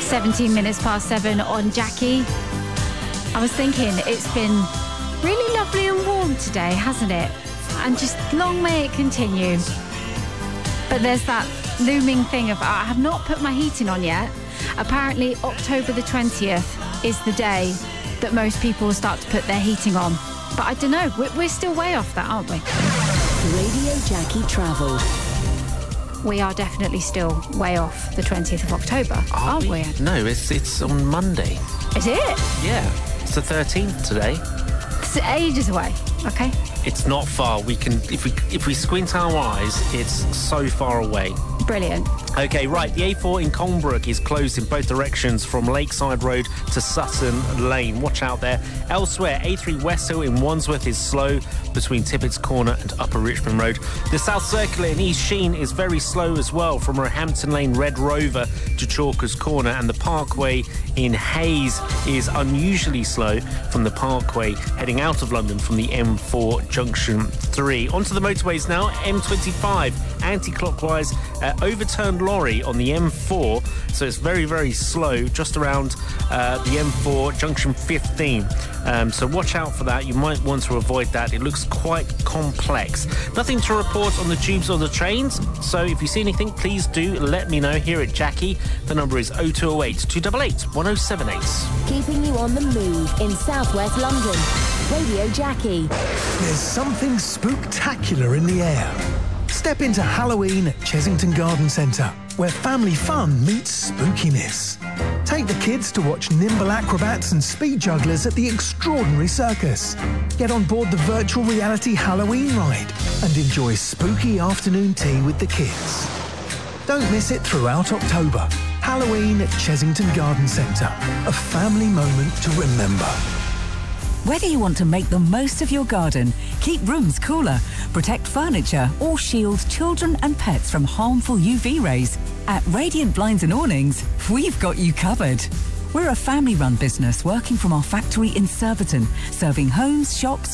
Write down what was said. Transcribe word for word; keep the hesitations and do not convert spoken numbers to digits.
seventeen minutes past seven on Jackie. I was thinking it's been really lovely and warm today, hasn't it? And just long may it continue. But there's that looming thing of, I have not put my heating on yet. Apparently October the twentieth is the day that most people will start to put their heating on. But I don't know, we're still way off that, aren't we? Radio Jackie Travel. We are definitely still way off the twentieth of October, Are aren't we? we? No, it's it's on Monday. Is it? Yeah, it's the thirteenth today. It's ages away, okay? It's not far. We can, if we if we squint our eyes, it's so far away. Brilliant. Okay, right. The A four in Colnbrook is closed in both directions from Lakeside Road to Sutton Lane. Watch out there. Elsewhere, A three West Hill in Wandsworth is slow between Tippett's Corner and Upper Richmond Road. The South Circular in East Sheen is very slow as well from Roehampton Lane, Red Rover to Chalkers Corner. And the Parkway in Hayes is unusually slow from the Parkway heading out of London from the M four Junction three. Onto the motorways now. M twenty-five anti-clockwise, uh, overturned lorry on the M four, so it's very, very slow just around uh, the M four Junction fifteen. Um, so watch out for that. You might want to avoid that. It looks quite complex. Nothing to report on the tubes or the trains, so if you see anything, please do let me know here at Jackie. The number is oh two oh eight, two eight eight, one oh seven eight. Keeping you on the move in southwest London. Radio Jackie. There's something spooktacular in the air. Step into Halloween at Chesington Garden Centre, where family fun meets spookiness. Take the kids to watch nimble acrobats and speed jugglers at the Extraordinary Circus. Get on board the virtual reality Halloween ride and enjoy spooky afternoon tea with the kids. Don't miss it throughout October. Halloween at Chesington Garden Centre, a family moment to remember. Whether you want to make the most of your garden, keep rooms cooler, protect furniture, or shield children and pets from harmful U V rays, at Radiant Blinds and Awnings, we've got you covered. We're a family-run business working from our factory in Surbiton, serving homes, shops,